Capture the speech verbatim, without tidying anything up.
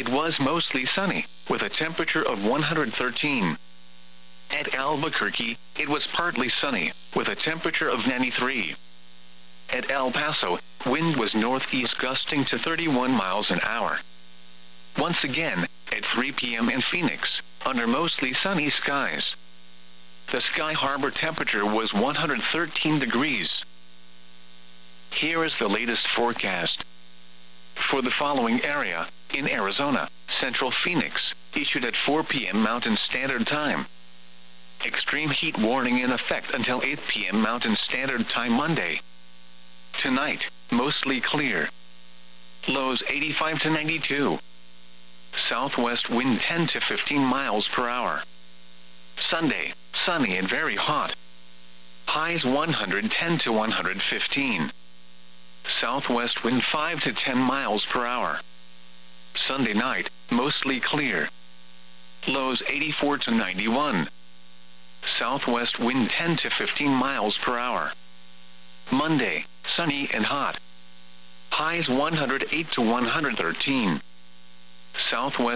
it was mostly sunny, with a temperature of one hundred thirteen. At Albuquerque, it was partly sunny, with a temperature of ninety-three. At El Paso, wind was northeast gusting to thirty-one miles an hour. Once again, at three p m in Phoenix, under mostly sunny skies. The Sky Harbor temperature was one hundred thirteen degrees. Here is the latest forecast. For the following area, in Arizona, Central Phoenix, issued at four p m Mountain Standard Time. Extreme heat warning in effect until eight p m Mountain Standard Time Monday. Tonight, mostly clear. Lows eighty-five to ninety-two. Southwest wind ten to fifteen miles per hour. Sunday, sunny and very hot. Highs one hundred ten to one hundred fifteen. Southwest wind five to ten miles per hour. Sunday night, mostly clear. Lows eighty-four to ninety-one. Southwest wind ten to fifteen miles per hour. Monday, sunny and hot. Highs one hundred eight to one hundred thirteen. Southwest